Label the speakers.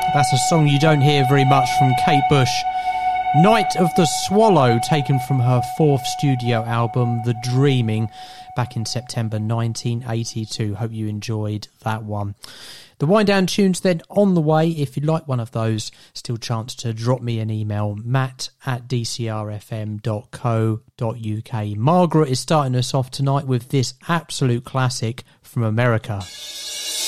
Speaker 1: That's a song you don't hear very much from Kate Bush. Night of the Swallow, taken from her fourth studio album, The Dreaming, back in September 1982. Hope you enjoyed that one. The wind down tunes then on the way. If you'd like one of those, still chance to drop me an email, matt@dcrfm.co.uk. Margaret is starting us off tonight with this absolute classic from America.